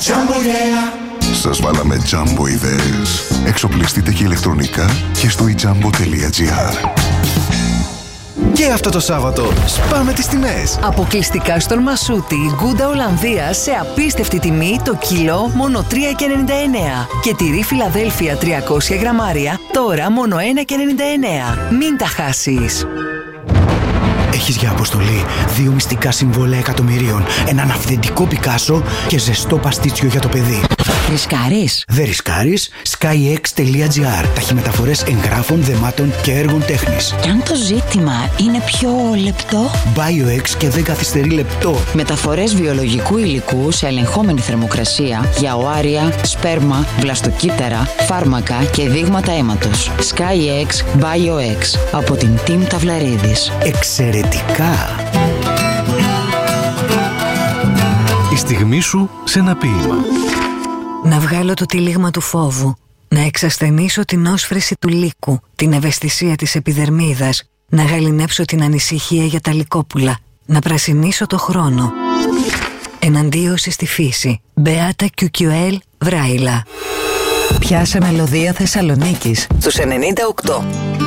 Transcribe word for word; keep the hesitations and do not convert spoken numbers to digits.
Σας βάλαμε Jumbo ιδέες. Εξοπλιστείτε και ηλεκτρονικά και στο e jumbo τελεία gr. Και αυτό το Σάββατο σπάμε τις τιμές. Αποκλειστικά στον Μασούτη Γκούντα Ολλανδία σε απίστευτη τιμή το κιλό μόνο τρία και ενενήντα εννέα. Και τυρί Φιλαδέλφια τριακόσια γραμμάρια τώρα μόνο ένα και ενενήντα εννέα. Μην τα χάσεις. Έχεις για αποστολή δύο μυστικά συμβόλαια εκατομμυρίων, έναν αυθεντικό Πικάσο και ζεστό παστίτσιο για το παιδί. Ρισκάρεις? Δεν ρισκάρεις. skyx τελεία gr. Ταχυμεταφορές εγγράφων, δεμάτων και έργων τέχνης. Και αν το ζήτημα είναι πιο λεπτό? BioX και δεν καθυστερεί λεπτό. Μεταφορές βιολογικού υλικού σε ελεγχόμενη θερμοκρασία για οάρια, σπέρμα, βλαστοκύτταρα, φάρμακα και δείγματα αίματος. skyx BioX από την Team Ταυλαρίδης. Εξαιρετικά! Η στιγμή σου σε ένα ποίημα. Να βγάλω το τυλίγμα του φόβου, να εξασθενήσω την όσφρηση του λύκου, την ευαισθησία της επιδερμίδας, να γαληνέψω την ανησυχία για τα λυκόπουλα, να πρασινίσω το χρόνο. Εναντίωση στη φύση. Μπεάτα Κιουκιουέλ Βράιλα. Πιάσε μελωδία Θεσσαλονίκης στους ενενήντα οκτώ.